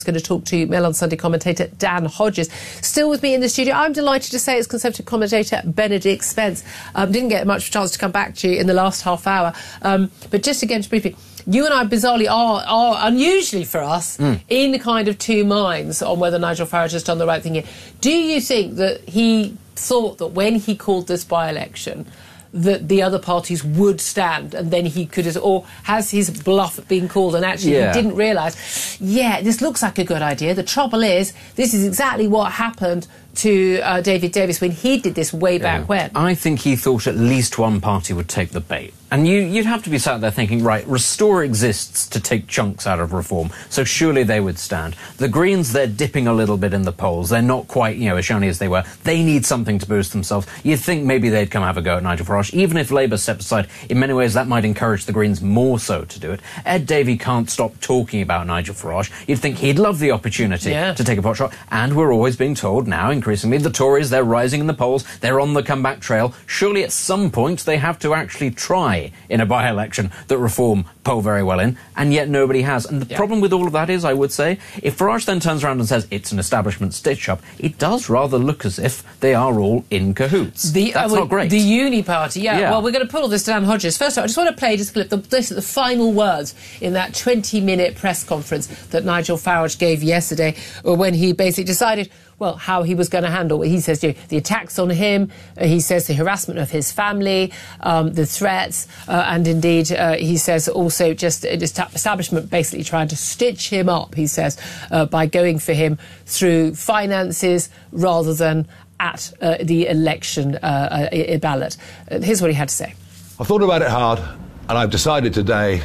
Going to talk to Mail on Sunday commentator Dan Hodges. Still with me in the studio, I'm delighted to say, it's Conservative commentator Benedict Spence. Didn't get much chance to come back to you in the last half hour. But just again, briefly, you and I bizarrely are unusually for us, in kind of two minds on whether Nigel Farage has done the right thing here. Do you think that he thought that when he called this by-election that the other parties would stand, and then he could, or has his bluff been called and actually he didn't realise, this looks like a good idea. The trouble is, this is exactly what happened to David Davis when he did this way back when. I think he thought at least one party would take the bait. And you'd have to be sat there thinking, right, Restore exists to take chunks out of Reform, so surely they would stand. The Greens, they're dipping a little bit in the polls. They're not quite, as shiny as they were. They need something to boost themselves. You'd think maybe they'd come have a go at Nigel Farage. Even if Labour stepped aside, in many ways that might encourage the Greens more so to do it. Ed Davey can't stop talking about Nigel Farage. You'd think he'd love the opportunity to take a pot shot. And we're always being told now, increasingly, the Tories, they're rising in the polls. They're on the comeback trail. Surely at some point they have to actually try in a by-election that Reform poll very well in, and yet nobody has. And the problem with all of that is, I would say, if Farage then turns around and says it's an establishment stitch-up, it does rather look as if they are all in cahoots. That's not great. The Uni Party, Well, we're going to put all this to Dan Hodges. First of all, I just want to play just a clip, the final words in that 20-minute press conference that Nigel Farage gave yesterday, when he basically decided how he was going to handle. He says the attacks on him, he says the harassment of his family, the threats, and indeed he says also just establishment basically trying to stitch him up, he says, by going for him through finances rather than at the election ballot. Here's what he had to say. I've thought about it hard, and I've decided today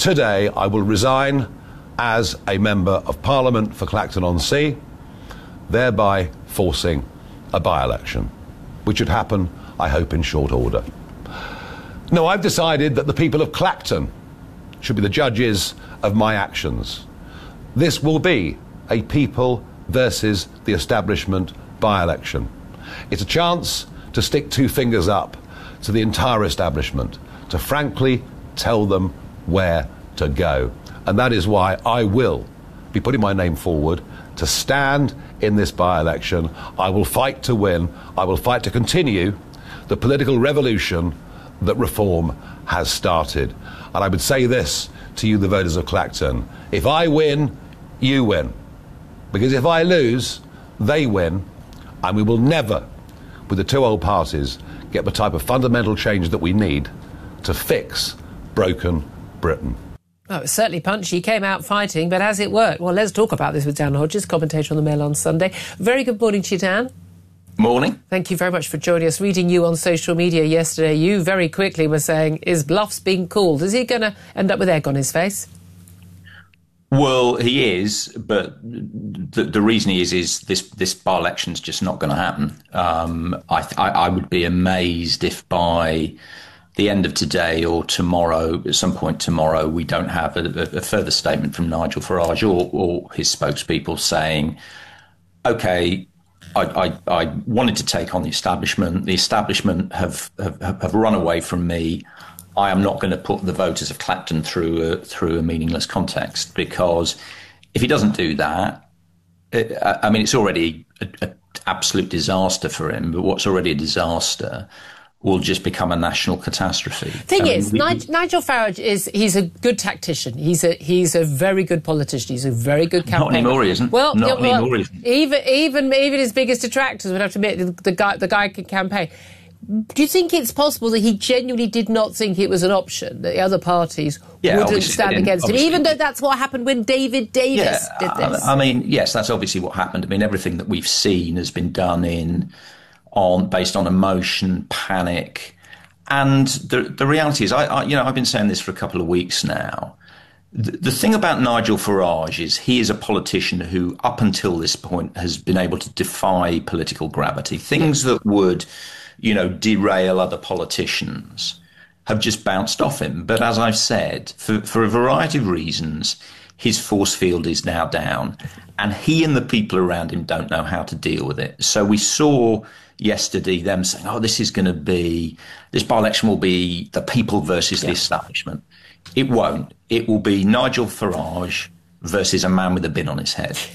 I will resign as a Member of Parliament for Clacton-on-Sea, thereby forcing a by-election, which should happen, I hope, in short order. No, I've decided that the people of Clacton should be the judges of my actions. This will be a people versus the establishment by-election. It's a chance to stick two fingers up to the entire establishment, to frankly tell them where to go. And that is why I will be putting my name forward to stand in this by-election. I will fight to win. I will fight to continue the political revolution that Reform has started. And I would say this to you, the voters of Clacton: if I win, you win. Because if I lose, they win. And we will never, with the two old parties, get the type of fundamental change that we need to fix broken Britain. Oh, it was certainly punchy. He came out fighting, but has it worked? Well, let's talk about this with Dan Hodges, commentator on the Mail on Sunday. Very good morning to you, Dan. Morning. Thank you very much for joining us. Reading you on social media yesterday, you very quickly were saying, is bluff's being called? Is he going to end up with egg on his face? Well, he is, but the reason he is this by-election's just not going to happen. I would be amazed if by the end of today or tomorrow, at some point tomorrow, we don't have a further statement from Nigel Farage or his spokespeople saying, OK, I wanted to take on the establishment. The establishment have run away from me. I am not going to put the voters of Clacton through a meaningless context, because if he doesn't do that, it's already an absolute disaster for him. But what's already a disaster will just become a national catastrophe. Nigel Farage he's a good tactician. He's a very good politician. He's a very good campaigner. Not anymore, he isn't. Even his biggest detractors would have to admit the guy can campaign. Do you think it's possible that he genuinely did not think it was an option, that the other parties wouldn't stand against him, even though that's what happened when David Davis did this? Yes, that's obviously what happened. Everything that we've seen has been done based on emotion, panic. And the reality is, I've been saying this for a couple of weeks now. The thing about Nigel Farage is he is a politician who, up until this point, has been able to defy political gravity. Things that would derail other politicians have just bounced off him. But as I've said, for a variety of reasons, his force field is now down, and he and the people around him don't know how to deal with it. So we saw yesterday them saying, this by-election will be the people versus the establishment. It won't. It will be Nigel Farage versus a man with a bin on his head.